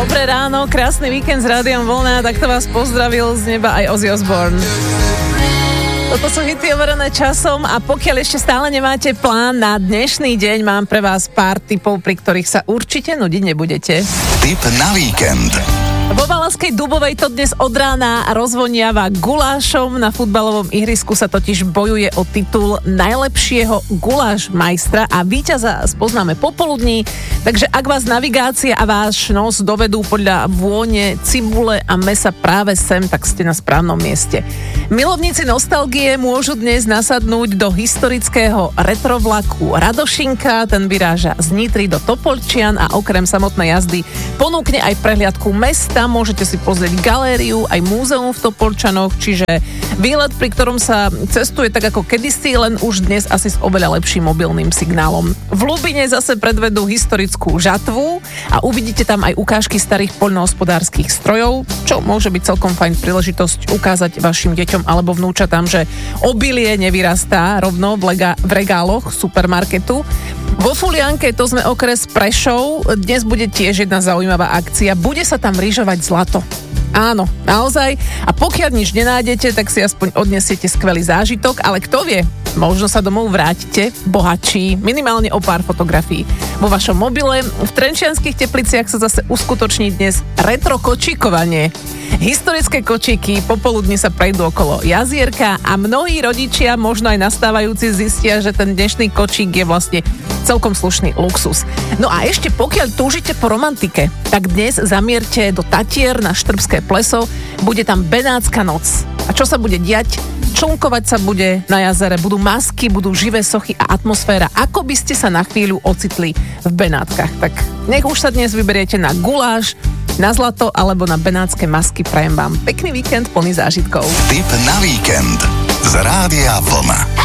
Dobré ráno, krásny víkend s Rádiom Vlna, takto vás pozdravil z neba aj Ozzy Osbourne. Toto sú hity overené časom a pokiaľ ešte stále nemáte plán na dnešný deň, mám pre vás pár tipov, pri ktorých sa určite nudiť nebudete. Tip na víkend. Vo Valašskej Dubovej to dnes od rána rozvoniava gulášom. Na futbalovom ihrisku sa totiž bojuje o titul najlepšieho guláš majstra a víťaza spoznáme popoludní. Takže ak vás navigácia a váš nos dovedú podľa vône, cibule a mesa práve sem, tak ste na správnom mieste. Milovníci nostalgie môžu dnes nasadnúť do historického retrovlaku Radošinka. Ten vyráža z Nitry do Topolčian a okrem samotnej jazdy ponúkne aj prehliadku mesta. Môžete si pozrieť galériu, aj múzeum v Topolčanoch, čiže výlet, pri ktorom sa cestuje tak ako kedysi, len už dnes asi s oveľa lepším mobilným signálom. V Lubine zase predvedú historickú žatvu a uvidíte tam aj ukážky starých poľnohospodárskych strojov, čo môže byť celkom fajn príležitosť ukázať vašim deťom alebo vnúčatám, že obilie nevyrastá rovno v regáloch supermarketu. Vo Fulianke, to sme okres Prešov, dnes bude tiež jedna zaujímavá akcia. Bude sa tam rýžovať zlato. Áno, naozaj. A pokiaľ nič nenájdete, tak si aspoň odnesiete skvelý zážitok, ale kto vie, možno sa domov vrátite bohatší, minimálne o pár fotografií vo vašom mobile. V Trenčianskych Tepliciach sa zase uskutoční dnes retro kočíkovanie. Historické kočíky popoludní sa prejdú okolo jazierka a mnohí rodičia, možno aj nastávajúci, zistia, že ten dnešný kočík je vlastne celkom slušný luxus. No a ešte pokiaľ túžite po romantike, tak dnes zamierte do Tatier na Štrbské pleso, bude tam Benátska noc. A čo sa bude diať? Člnkovať sa bude na jazere, budú masky, budú živé sochy a atmosféra, ako by ste sa na chvíľu ocitli v Benátkach. Tak nech už sa dnes vyberiete na guláš, na zlato alebo na benátske masky. Prajem vám pekný víkend plný zážitkov. Tip na víkend z Rádia Vlna.